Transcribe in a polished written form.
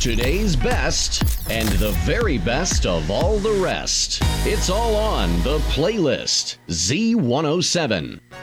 Today's best and the very best of all the rest. It's all on the playlist Z107.